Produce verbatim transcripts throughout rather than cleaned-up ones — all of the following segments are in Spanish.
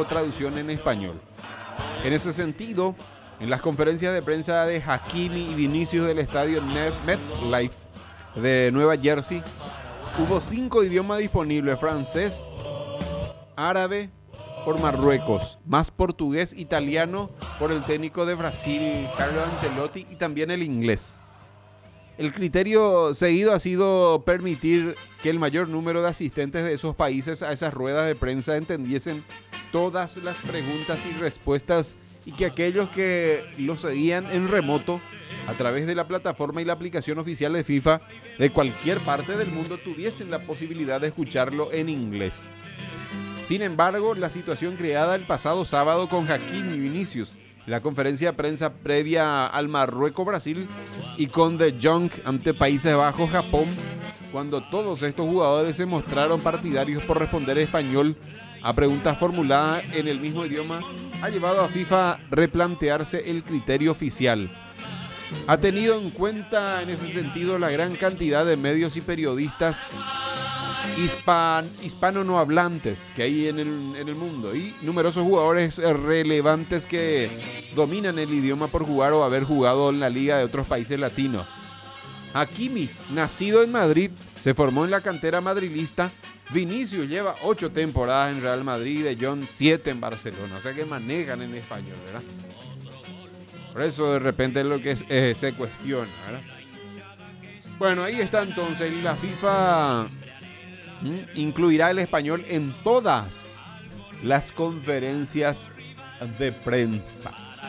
como traducción en español. En ese sentido, en las conferencias de prensa de Hakimi y Vinicius del estadio MetLife de Nueva Jersey, hubo cinco idiomas disponibles: francés, árabe por Marruecos, más portugués, italiano por el técnico de Brasil, Carlo Ancelotti, y también el inglés. El criterio seguido ha sido permitir que el mayor número de asistentes de esos países a esas ruedas de prensa entendiesen todas las preguntas y respuestas, y que aquellos que lo seguían en remoto a través de la plataforma y la aplicación oficial de FIFA de cualquier parte del mundo tuviesen la posibilidad de escucharlo en inglés. Sin embargo, la situación creada el pasado sábado con Hakimi y Vinicius, la conferencia de prensa previa al Marruecos-Brasil y con De Jong ante Países Bajos-Japón, cuando todos estos jugadores se mostraron partidarios por responder en español a preguntas formuladas en el mismo idioma, ha llevado a FIFA a replantearse el criterio oficial. Ha tenido en cuenta en ese sentido la gran cantidad de medios y periodistas hispan, hispano no hablantes que hay en el, en el mundo, y numerosos jugadores relevantes que dominan el idioma por jugar o haber jugado en la liga de otros países latinos. Hakimi, nacido en Madrid, se formó en la cantera madrilista. Vinicius lleva ocho temporadas en Real Madrid, De Jong siete en Barcelona, o sea que manejan en español, ¿verdad? Por eso de repente es lo que es, eh, se cuestiona, ¿verdad? Bueno, ahí está entonces. La FIFA ¿m? incluirá el español en todas las conferencias de prensa.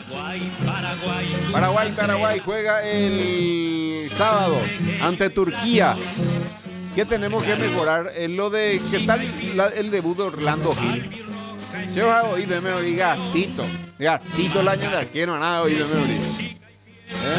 Paraguay, Paraguay juega el sábado ante Turquía. ¿Qué tenemos que mejorar? En lo de ¿qué tal la, el debut de Orlando Gil? Yo hago y me oí gatito. Gatito el año de arquero, nada, y me oí. ¿Eh?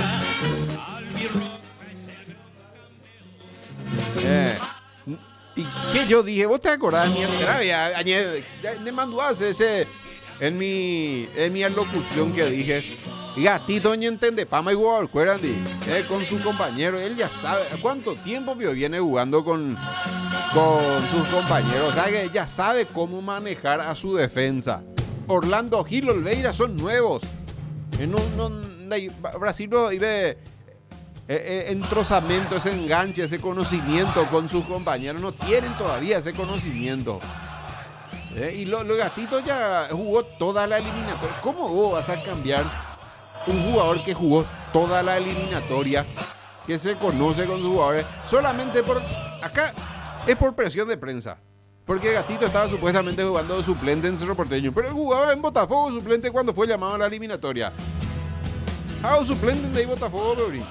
Eh. ¿Y qué yo dije? ¿Vos te acordás? Me mandó a hacer ese en mi en mi alocución que dije. Gatito no entiende, Pama y jugador, eh, con su compañero. Él ya sabe cuánto tiempo viene jugando con, con sus compañeros. O sea que ya sabe cómo manejar a su defensa. Orlando Gil, Olveira son nuevos. No, no, no, Brasil no vive eh, entrozamiento, ese enganche, ese conocimiento con sus compañeros. No tienen todavía ese conocimiento. Eh, y los lo gatitos ya jugó toda la eliminatoria. ¿Cómo vos vas a cambiar un jugador que jugó toda la eliminatoria, que se conoce con sus jugadores, solamente por... Acá es por presión de prensa, porque Gatito estaba supuestamente jugando de suplente en Cerro Porteño, pero él jugaba en Botafogo suplente cuando fue llamado a la eliminatoria. Ah, suplente de Botafogo, pero... ¿Eh?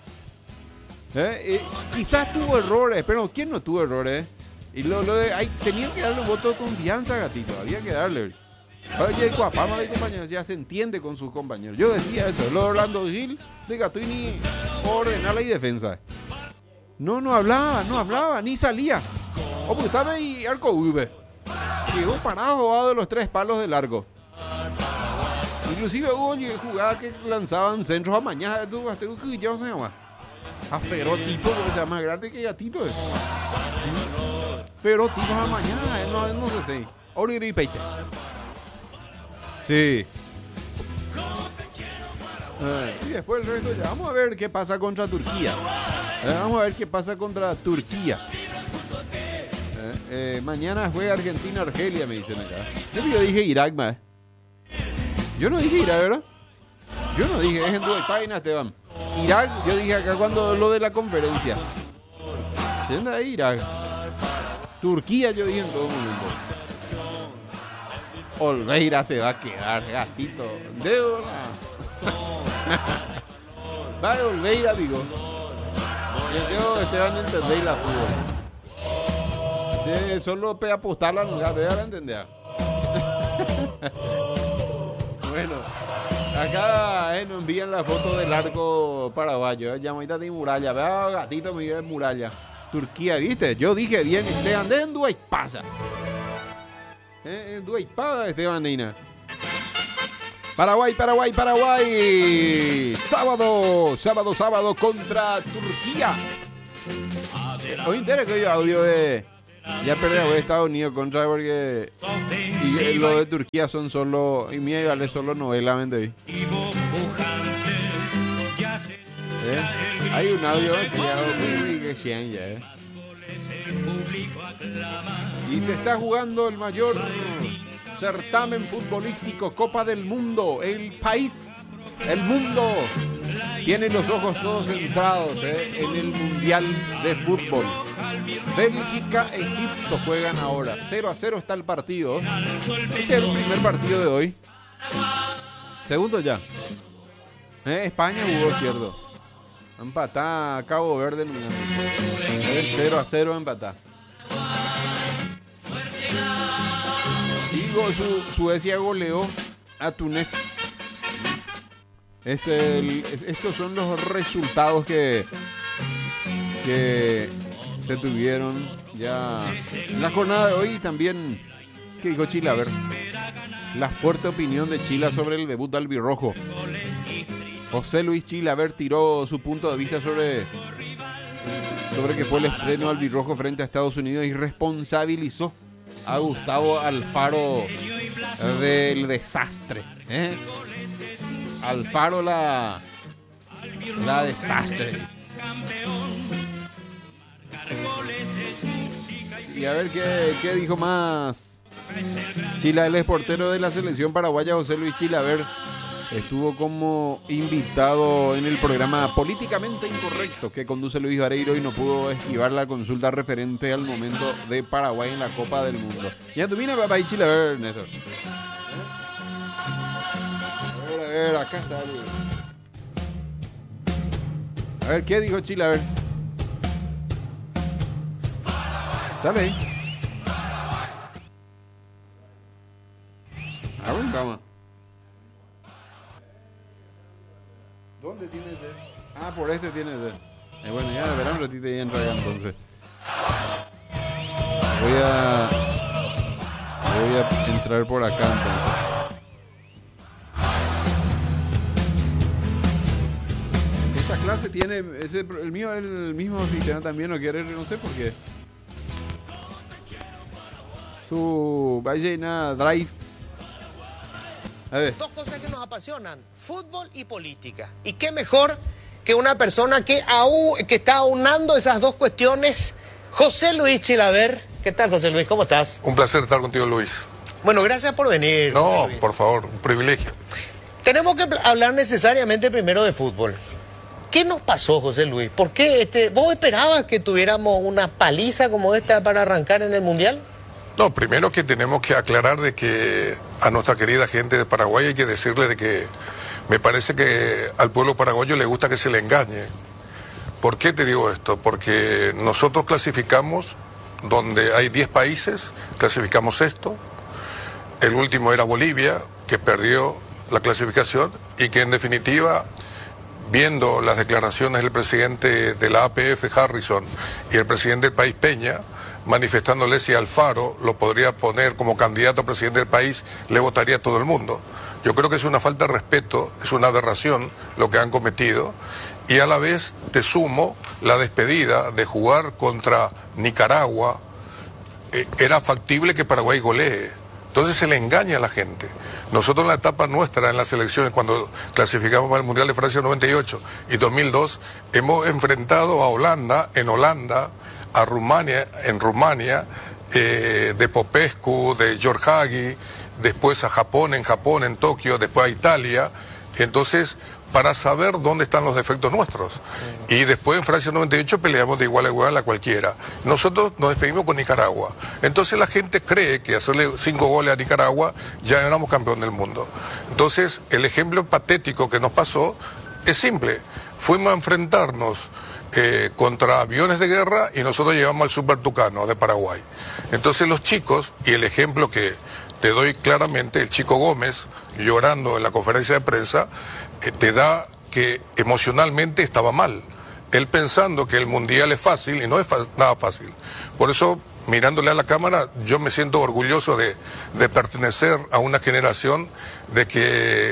Eh, quizás tuvo errores, pero ¿quién no tuvo errores? Y lo, lo de... Ay, tenían que darle un voto de confianza a Gatito, había que darle... Oye, Cuapama de compañeros ya se entiende con sus compañeros. Yo decía eso, lo de Orlando Gil, de Gattuini, ordenar la defensa. No, no hablaba, no hablaba, ni salía. O pues estaba ahí Arco V. Llegó parado jugado de los tres palos de largo. Inclusive hubo jugadas que lanzaban centros a mañana. ¿Qué se llama? A Ferotipo, que se llama más grande que Gatito. Es. Ferotipo a mañana, no, no sé si. Oriri Peite. Sí. Eh, y después el resto ya. Vamos a ver qué pasa contra Turquía. Eh, vamos a ver qué pasa contra Turquía. Eh, eh, mañana juega Argentina-Argelia, me dicen acá. Yo, yo dije Irak, más. Yo no dije Irak, ¿verdad? Yo no dije, es en tu página, Esteban. Irak, yo dije acá cuando lo de la conferencia. ¿Quién de ahí, Irak? Turquía, yo dije en todo momento. Olveira se va a quedar, gatito. De una. Vale, Olveira, digo. Yo Esteban entendéis la fútbol. De solo pe apostar la lugar, de ahora entender. Bueno, acá eh, nos envían la foto del arco paraguayo. Eh, llamadita de muralla. Vea, gatito, me lleva muralla. Turquía, ¿viste? Yo dije bien, Esteban, de en Duay pasa. Eh, Duaypada, Esteban Neina. Paraguay, Paraguay, Paraguay. Sábado, sábado, sábado contra Turquía. Hoy entero que hay audio de Ya perdió Estados Unidos contra porque y lo de Turquía son solo y mi vale solo novela, ¿mente? ¿Eh? Hay un audio demasiado muy que ya, ¿eh? Y se está jugando el mayor certamen futbolístico, Copa del Mundo. El país, el mundo tiene los ojos todos centrados ¿eh? en el Mundial de Fútbol. Bélgica, Egipto juegan ahora. cero a cero está el partido. Este es el primer partido de hoy. Segundo ya. ¿Eh? España jugó, cierto. Empatá Cabo Verde. cero a cero empatá. Y su, Suecia goleó a Túnez. Es el, es, estos son los resultados que, que se tuvieron ya en la jornada de hoy. También, ¿qué dijo Chile? A ver, la fuerte opinión de Chile sobre el debut de albirrojo. José Luis Chilaver tiró su punto de vista sobre, sobre que fue el estreno albirrojo frente a Estados Unidos y responsabilizó a Gustavo Alfaro del desastre. ¿eh? Alfaro la, la desastre. Y a ver qué, qué dijo más Chila, el portero de la selección paraguaya José Luis Chilaver. Estuvo como invitado en el programa Políticamente Incorrecto que conduce Luis Vareiro y no pudo esquivar la consulta referente al momento de Paraguay en la Copa del Mundo. Ya tú vienes papá y Chilaver, Néstor. A ver, a ver, acá está. El... A ver, ¿qué dijo Chilaver? Dale ahí. A ver, vamos. ¿Dónde tienes él? Ah, por este tienes él. Eh, bueno, ya verán un ratito y entra acá entonces. Voy a... Voy a entrar por acá entonces. Esta clase tiene... Ese, el mío es el mismo sistema también, no quiere, no sé por qué. Su... Va a llenar Drive. A ver. Dos cosas que nos apasionan, fútbol y política. Y qué mejor que una persona que, aún, que está aunando esas dos cuestiones, José Luis Chilaver. ¿Qué tal, José Luis? ¿Cómo estás? Un placer estar contigo, Luis. Bueno, gracias por venir. No, por favor, un privilegio. Tenemos que hablar necesariamente primero de fútbol. ¿Qué nos pasó, José Luis? ¿Por qué este, vos esperabas que tuviéramos una paliza como esta para arrancar en el Mundial? No, primero que tenemos que aclarar de que a nuestra querida gente de Paraguay hay que decirle de que me parece que al pueblo paraguayo le gusta que se le engañe. ¿Por qué te digo esto? Porque nosotros clasificamos donde hay diez países, clasificamos esto. El último era Bolivia, que perdió la clasificación y que en definitiva, viendo las declaraciones del presidente de la A P F, Harrison, y el presidente del país, Peña, manifestándole si Alfaro lo podría poner como candidato a presidente del país, le votaría a todo el mundo. Yo creo que es una falta de respeto, es una aberración lo que han cometido, y a la vez te sumo la despedida de jugar contra Nicaragua. Eh, era factible que Paraguay golee, entonces se le engaña a la gente. Nosotros en la etapa nuestra en las selecciones, cuando clasificamos para el Mundial de Francia noventa y ocho y dos mil dos, hemos enfrentado a Holanda, en Holanda, a Rumania, en Rumania, eh, de Popescu, de George Hagi, después a Japón, en Japón, en Tokio, después a Italia. Entonces, para saber dónde están los defectos nuestros. Y después en Francia noventa y ocho peleamos de igual a igual a cualquiera. Nosotros nos despedimos con Nicaragua. Entonces la gente cree que hacerle cinco goles a Nicaragua ya éramos campeón del mundo. Entonces, el ejemplo patético que nos pasó es simple. Fuimos a enfrentarnos Eh, contra aviones de guerra y nosotros llegamos al Super Tucano de Paraguay. Entonces los chicos, y el ejemplo que te doy claramente, el chico Gómez llorando en la conferencia de prensa, eh, te da que emocionalmente estaba mal. Él pensando que el Mundial es fácil y no es nada fácil. Por eso, mirándole a la cámara, yo me siento orgulloso de, de pertenecer a una generación de que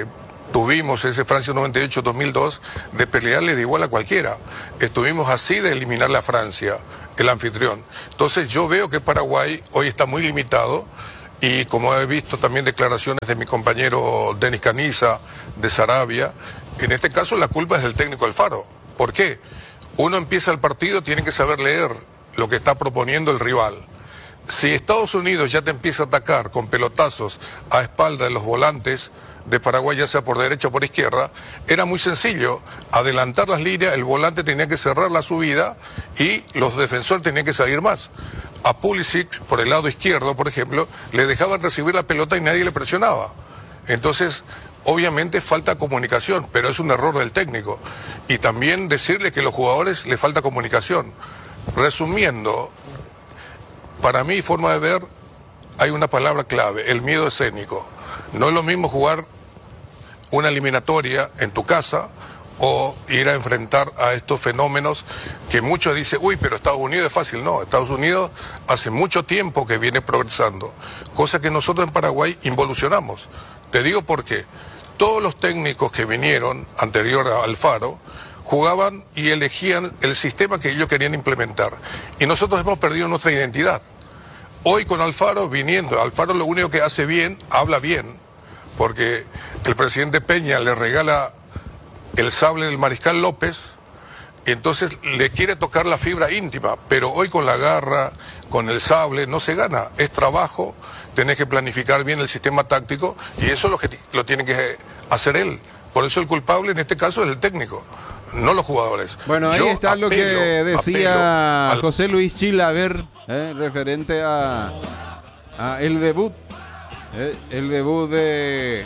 tuvimos ese Francia noventa y ocho dos mil dos de pelearle de igual a cualquiera. Estuvimos así de eliminarle a Francia, el anfitrión. Entonces yo veo que Paraguay hoy está muy limitado y como he visto también declaraciones de mi compañero Denis Caniza, de Sarabia, en este caso la culpa es del técnico Alfaro. ¿Por qué? Uno empieza el partido, tiene que saber leer lo que está proponiendo el rival. Si Estados Unidos ya te empieza a atacar con pelotazos a espalda de los volantes de Paraguay, ya sea por derecha o por izquierda, era muy sencillo adelantar las líneas, el volante tenía que cerrar la subida y los defensores tenían que salir más. A Pulisic, por el lado izquierdo, por ejemplo, le dejaban recibir la pelota y nadie le presionaba. Entonces, obviamente falta comunicación, pero es un error del técnico. Y también decirle que a los jugadores le falta comunicación. Resumiendo, para mi forma de ver, hay una palabra clave, el miedo escénico. No es lo mismo jugar una eliminatoria en tu casa o ir a enfrentar a estos fenómenos que muchos dicen, uy, pero Estados Unidos es fácil. No, Estados Unidos hace mucho tiempo que viene progresando, cosa que nosotros en Paraguay involucionamos. Te digo por qué. Todos los técnicos que vinieron anterior a Alfaro jugaban y elegían el sistema que ellos querían implementar. Y nosotros hemos perdido nuestra identidad. Hoy con Alfaro viniendo, Alfaro lo único que hace bien, habla bien, porque el presidente Peña le regala el sable del Mariscal López, y entonces le quiere tocar la fibra íntima, pero hoy con la garra, con el sable, no se gana, es trabajo, tenés que planificar bien el sistema táctico, y eso es lo que lo tiene que hacer él. Por eso el culpable en este caso es el técnico, no los jugadores. Bueno, ahí Yo está apelo, lo que decía al... José Luis Chilaver, eh, referente a, a el debut, eh, el debut de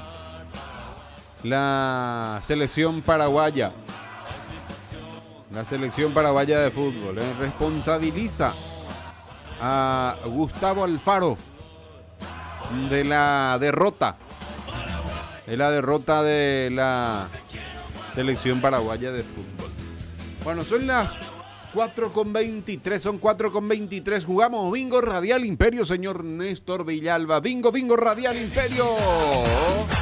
la selección paraguaya. La selección paraguaya de fútbol eh, responsabiliza a Gustavo Alfaro de la derrota, de la derrota de la selección paraguaya de fútbol. Bueno, son las cuatro con veintitrés, son cuatro con veintitrés. Jugamos Bingo Radial Imperio, señor Néstor Villalba. Bingo, Bingo Radial Imperio.